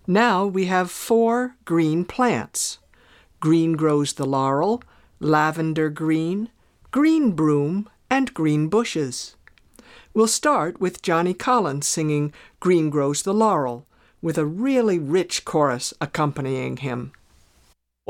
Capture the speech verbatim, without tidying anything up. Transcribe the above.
Now we have four green plants. Green grows the laurel, lavender green, green broom, and green bushes. We'll start with Johnny Collins singing Green Grows the Laurel, with a really rich chorus accompanying him.